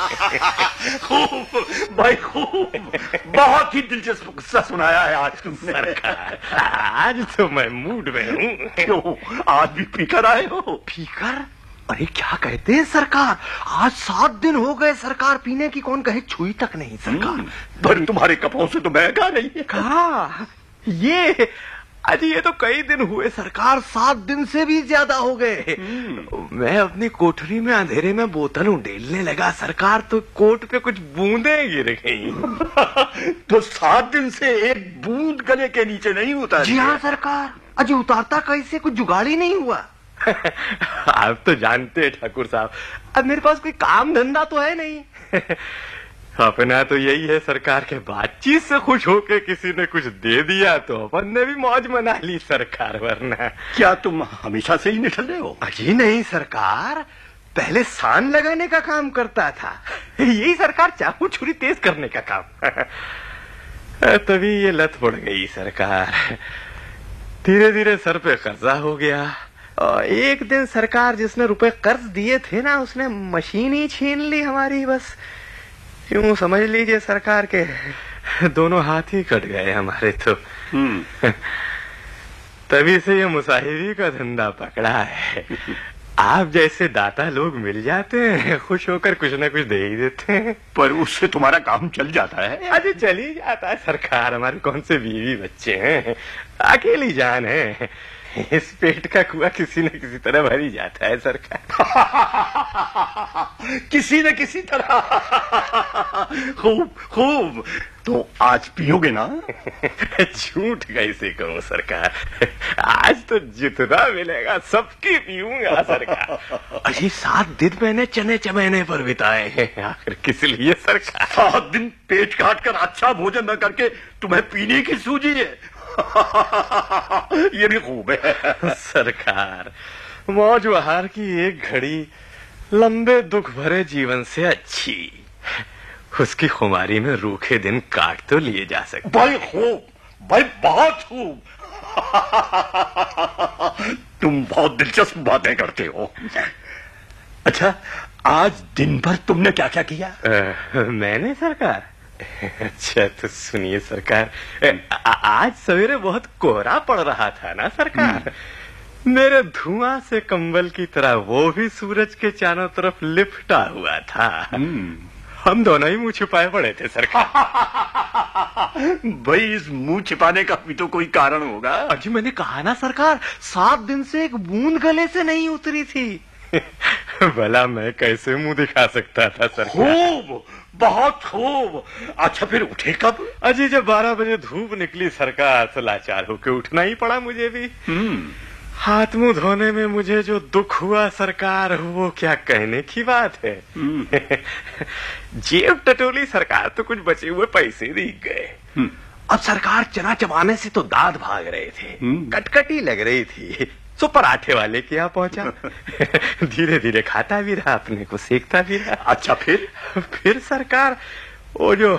खूब भाई खूब, बहुत ही दिलचस्प किस्सा सुनाया है आज तुमने। सरकार, आज तो मैं मूड में हूँ। क्यों, आज भी पीकर आए हो? पीकर? अरे क्या कहते हैं सरकार, आज 7 दिन हो गए सरकार, पीने की कौन कहे छुई तक नहीं सरकार। पर तुम्हारे कपड़ों से तो महका नहीं है। कहा ये, अजी ये तो कई दिन हुए सरकार, 7 दिन से भी ज्यादा हो गए। मैं अपनी कोठरी में अंधेरे में बोतल उंडेलने लगा सरकार, तो कोट पे कुछ बूंदें गिर गई। तो 7 दिन से एक बूंद गले के नीचे नहीं उतारी? जी हाँ सरकार। अजी उतारता कैसे, कुछ जुगाड़ ही नहीं हुआ। आप तो जानते हैं ठाकुर साहब, अब मेरे पास कोई काम धंधा तो है नहीं। अपना तो यही है सरकार के, बातचीत से खुश होके किसी ने कुछ दे दिया तो अपन ने भी मौज मना ली सरकार, वरना। क्या तुम हमेशा से ही निठल्ले हो? अजी नहीं सरकार, पहले सान लगाने का काम करता था, यही सरकार चाकू छुरी तेज करने का काम। तभी ये लत पड़ गई सरकार, धीरे धीरे सर पे कर्जा हो गया। और एक दिन सरकार जिसने रुपए कर्ज दिए थे ना, उसने मशीन ही छीन ली हमारी। बस यूं समझ लीजिए सरकार के दोनों हाथ ही कट गए हमारे तो। तभी से ये मुसाहिबी का धंधा पकड़ा है। आप जैसे दाता लोग मिल जाते हैं, खुश होकर कुछ न कुछ दे ही देते हैं। पर उससे तुम्हारा काम चल जाता है? अरे चल ही जाता है सरकार, हमारे कौन से बीवी बच्चे हैं, अकेली जान है। इस पेट का कुआं किसी न किसी तरह भर ही जाता है सरकार। किसी न किसी तरह। खूब खूब, तो आज पियोगे ना? झूठ कैसे कहूं सरकार, आज तो जितना मिलेगा सबकी पीऊंगा सरकार। अजी 7 दिन मैंने चने चबेने पर बिताए हैं, आखिर किस लिए सरकार? 7 दिन पेट काट कर अच्छा भोजन न करके तुम्हें पीने की सूझी है। ये भी खूब है सरकार। मौज बहार की एक घड़ी लंबे दुख भरे जीवन से अच्छी, उसकी खुमारी में रूखे दिन काट तो लिए जा सकते। भाई खूब, भाई बहुत खूब। तुम बहुत दिलचस्प बातें करते हो। अच्छा, आज दिन भर तुमने क्या क्या किया? मैंने सरकार? अच्छा तो सुनिए सरकार, आज सवेरे बहुत कोहरा पड़ रहा था ना सरकार, मेरे धुआं से कंबल की तरह वो भी सूरज के चारों तरफ लिपटा हुआ था। हम दोनों ही मुंह छुपाए पड़े थे सरकार। भाई इस मुंह छिपाने का भी तो कोई कारण होगा। अजी मैंने कहा ना सरकार, 7 दिन से एक बूंद गले से नहीं उतरी थी। भला मैं कैसे मुंह दिखा सकता था सरकार? खूब, बहुत खूब। अच्छा फिर उठे कब? अजी जब 12 बजे धूप निकली सरकार, तो लाचार होके उठना ही पड़ा मुझे भी। हाथ मुंह धोने में मुझे जो दुख हुआ सरकार, वो क्या कहने की बात है। जेब टटोली सरकार, तो कुछ बचे हुए पैसे दिख गए। अब सरकार चना चबाने से तो दांत भाग रहे थे, कटकटी लग रही थी, तो पराठे वाले के यहाँ पहुंचा। धीरे धीरे खाता भी रहा, अपने को सेकता भी रहा। अच्छा फिर? फिर सरकार, वो जो